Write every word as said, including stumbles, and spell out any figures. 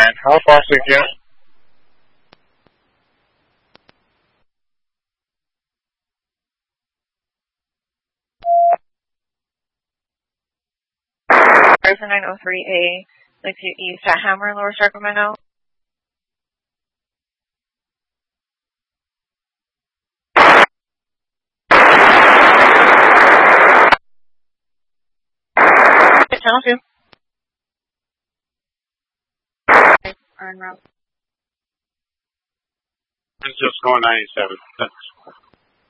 man. How fast is you? Person nine oh three A, Lakeview East at Hammer, Lower Sacramento. Channel two. En route. It's just going ninety-seven. Thanks.